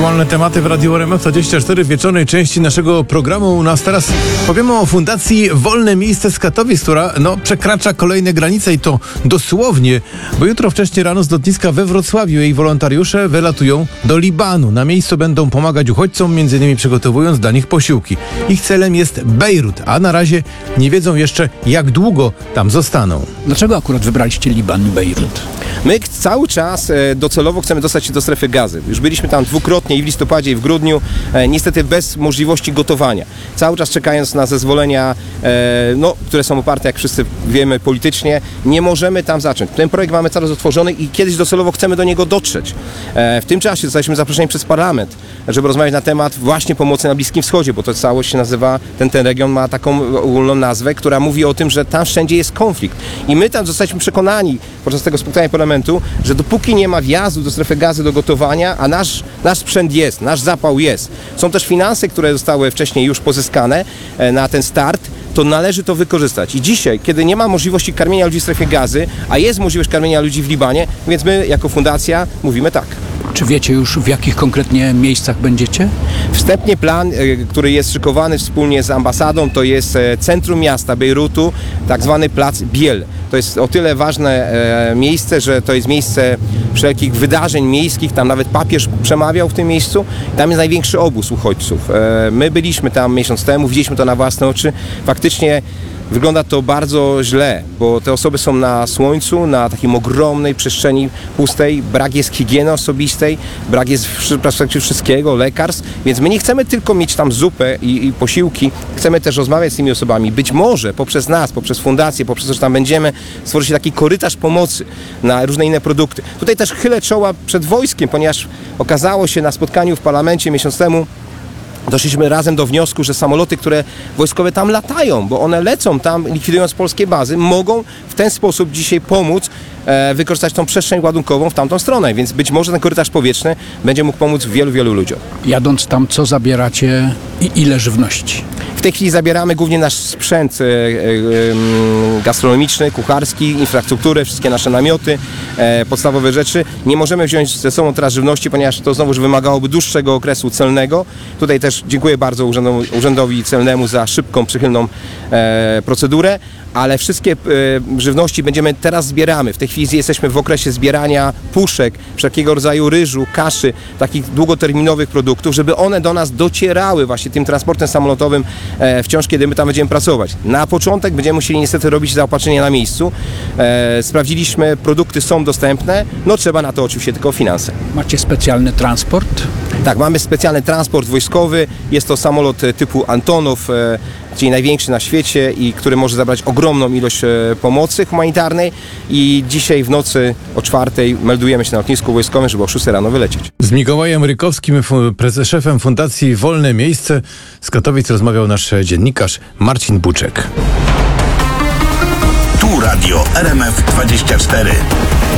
Aktualne tematy w Radiu RMF24 w wieczornej części naszego programu. U nas teraz powiemy o Fundacji Wolne Miejsce z Katowic, która przekracza kolejne granice i to dosłownie, bo jutro wcześnie rano z lotniska we Wrocławiu jej wolontariusze wylatują do Libanu. Na miejscu będą pomagać uchodźcom, m.in. przygotowując dla nich posiłki. Ich celem jest Bejrut, a na razie nie wiedzą jeszcze, jak długo tam zostaną. Dlaczego akurat wybraliście Liban i Bejrut? My cały czas docelowo chcemy dostać się do strefy Gazy. Już byliśmy tam dwukrotnie, i w listopadzie, i w grudniu, niestety bez możliwości gotowania. Cały czas czekając na zezwolenia, które są oparte, jak wszyscy wiemy, politycznie, nie możemy tam zacząć. Ten projekt mamy cały czas otworzony i kiedyś docelowo chcemy do niego dotrzeć. W tym czasie zostaliśmy zaproszeni przez parlament, żeby rozmawiać na temat właśnie pomocy na Bliskim Wschodzie, bo to całość się nazywa, ten region ma taką ogólną nazwę, która mówi o tym, że tam wszędzie jest konflikt. I my tam zostaliśmy przekonani podczas tego spotkania parlamentu, że dopóki nie ma wjazdu do strefy Gazy do gotowania, a nasz sprzęt jest, nasz zapał jest. Są też finanse, które zostały wcześniej już pozyskane na ten start, to należy to wykorzystać. I dzisiaj, kiedy nie ma możliwości karmienia ludzi w strefie Gazy, a jest możliwość karmienia ludzi w Libanie, więc my jako fundacja mówimy tak. Czy wiecie już, w jakich konkretnie miejscach będziecie? Wstępnie plan, który jest szykowany wspólnie z ambasadą, to jest centrum miasta Bejrutu, tak zwany plac Biel. To jest o tyle ważne miejsce, że to jest miejsce wszelkich wydarzeń miejskich, tam nawet papież przemawiał w tym miejscu. Tam jest największy obóz uchodźców. My byliśmy tam miesiąc temu, widzieliśmy to na własne oczy. Faktycznie wygląda to bardzo źle, bo te osoby są na słońcu, na takim ogromnej przestrzeni pustej, brak jest higieny osobistej, brak jest w perspektywie wszystkiego, lekarstw, więc my nie chcemy tylko mieć tam zupę i posiłki, chcemy też rozmawiać z tymi osobami. Być może poprzez nas, poprzez fundację, poprzez to, że tam będziemy, stworzyć taki korytarz pomocy na różne inne produkty. Tutaj też chylę czoła przed wojskiem, ponieważ okazało się na spotkaniu w parlamencie miesiąc temu, doszliśmy razem do wniosku, że samoloty, które wojskowe tam latają, bo one lecą tam, likwidując polskie bazy, mogą w ten sposób dzisiaj pomóc wykorzystać tą przestrzeń ładunkową w tamtą stronę, więc być może ten korytarz powietrzny będzie mógł pomóc wielu ludziom. Jadąc tam, co zabieracie i ile żywności? W tej chwili zabieramy głównie nasz sprzęt gastronomiczny, kucharski, infrastrukturę, wszystkie nasze namioty, podstawowe rzeczy. Nie możemy wziąć ze sobą teraz żywności, ponieważ to znowuż wymagałoby dłuższego okresu celnego. Tutaj też dziękuję bardzo Urzędowi Celnemu za szybką, przychylną procedurę, ale wszystkie żywności teraz zbieramy. W tej chwili jesteśmy w okresie zbierania puszek, wszelkiego rodzaju ryżu, kaszy, takich długoterminowych produktów, żeby one do nas docierały właśnie tym transportem samolotowym wciąż, kiedy my tam będziemy pracować. Na początek będziemy musieli niestety robić zaopatrzenie na miejscu. Sprawdziliśmy, produkty są dostępne, trzeba na to oczywiście tylko finanse. Macie specjalny transport? Tak, mamy specjalny transport wojskowy. Jest to samolot typu Antonow, czyli największy na świecie i który może zabrać ogromną ilość pomocy humanitarnej. I dzisiaj w nocy o 4:00 meldujemy się na lotnisku wojskowym, żeby o 6:00 rano wylecieć. Z Mikołajem Rykowskim, szefem Fundacji Wolne Miejsce z Katowic, rozmawiał nasz dziennikarz Marcin Buczek. Tu Radio RMF24.